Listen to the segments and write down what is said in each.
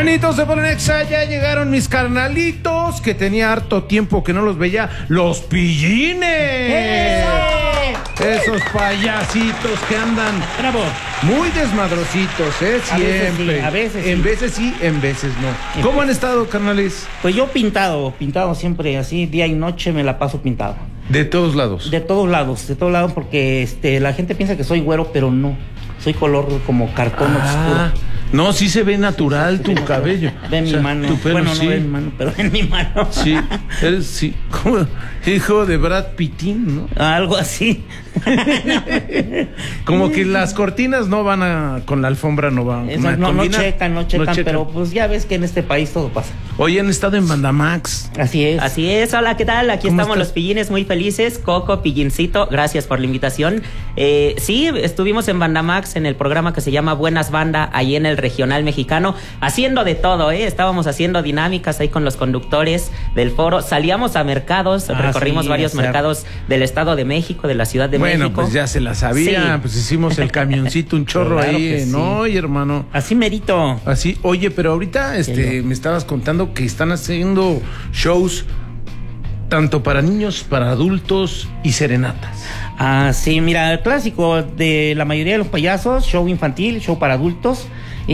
Buenitos de Polenexa, ya llegaron mis carnalitos, que tenía harto tiempo que no los veía, los pillines. Esos payasitos que andan ¡Bravo! muy desmadrositos, siempre. A veces sí. En veces sí, en veces no. ¿Cómo han estado, carnales? Pues yo pintado siempre, así, día y noche me la paso pintado. De todos lados. De todos lados, porque la gente piensa que soy güero, pero no. Soy color como cartón oscuro. No, sí se ve natural tu cabello. Ve mi mano. Tu pelo, bueno, sí. no ve mi mano, pero en mi mano. Sí, eres sí, como hijo de Brad Pittin, ¿no? Algo así. Como que las cortinas no van con la alfombra, no van a no combinar. checan, pero pues ya ves que en este país todo pasa. Hoy han estado en Bandamax. Así es. Así es, hola, ¿qué tal? Aquí estamos estás? los pillines muy felices, Coco, Pillincito, gracias por la invitación. Sí, estuvimos en Bandamax en el programa que se llama Buenas Banda, ahí en el Regional Mexicano, haciendo de todo, estábamos haciendo dinámicas ahí con los conductores del foro, salíamos a mercados, recorrimos varios mercados del Estado de México, de la Ciudad de México. Bueno, pues ya se la sabía, Sí. Pues hicimos el camioncito, un chorro Claro ahí, que sí. ¿no? Oye, hermano. Así merito. Así, oye, pero ahorita me estabas contando que están haciendo shows tanto para niños, para adultos y serenatas. Sí, mira, el clásico de la mayoría de los payasos, show infantil, show para adultos.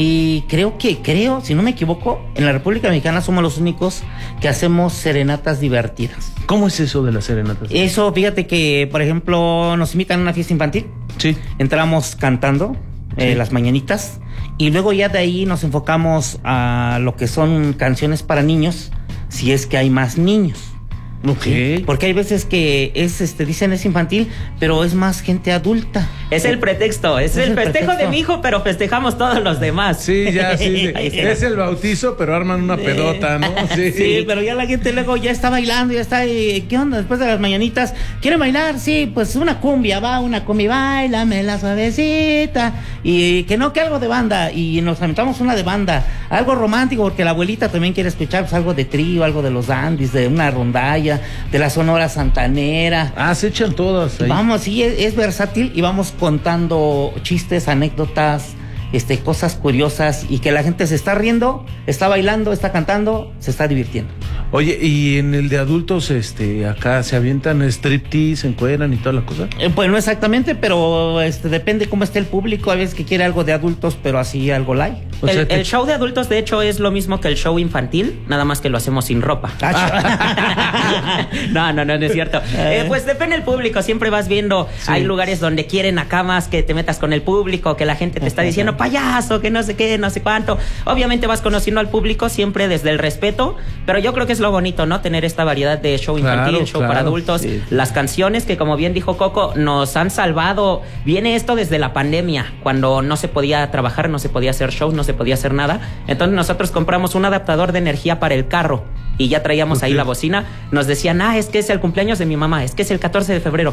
Y creo, si no me equivoco, en la República Mexicana somos los únicos que hacemos serenatas divertidas. ¿Cómo es eso de las serenatas? Eso, fíjate que, por ejemplo, nos invitan a una fiesta infantil. Sí. Entramos cantando Sí. las mañanitas y luego ya de ahí nos enfocamos a lo que son canciones para niños, si es que hay más niños. Ok. ¿Sí? Porque hay veces que dicen es infantil, pero es más gente adulta. Es el pretexto, es el festejo pretexto. de mi hijo, pero festejamos todos los demás. Sí, ya, sí. Ahí está. Es el bautizo, pero arman una pedota, ¿no? Sí. Sí, pero ya la gente luego ya está bailando, ya está, ¿qué onda? Después de las mañanitas, ¿quieren bailar? Sí, pues una cumbia, báilamela suavecita. Y que algo de banda, y nos aventamos una de banda, algo romántico, porque la abuelita también quiere escuchar pues, algo de trío, algo de los dandies, de una rondalla, de la Sonora Santanera. Se echan todas ahí. Vamos, sí, es versátil y vamos contando chistes, anécdotas, cosas curiosas y que la gente se está riendo, está bailando, está cantando, se está divirtiendo. Oye, ¿y en el de adultos, acá se avientan striptease, se encueran y toda la cosa? Pues no exactamente, pero depende cómo esté el público. Hay veces que quiere algo de adultos, pero así algo light. El show de adultos, de hecho, es lo mismo que el show infantil, nada más que lo hacemos sin ropa. No es cierto. Pues depende del público, siempre vas viendo, Sí. hay lugares donde quieren acá más que te metas con el público, que la gente te está diciendo payaso, que no sé qué, no sé cuánto. Obviamente vas conociendo al público siempre desde el respeto, pero yo creo que es lo bonito, ¿no? Tener esta variedad de show infantil, Claro, show claro, para adultos, sí. Las canciones que, como bien dijo Coco, nos han salvado. Viene esto desde la pandemia, cuando no se podía trabajar, no se podía hacer shows, no se podía hacer nada. Entonces nosotros compramos un adaptador de energía para el carro y ya traíamos ahí la bocina. Nos decían, es que es el cumpleaños de mi mamá, es que es el 14 de febrero.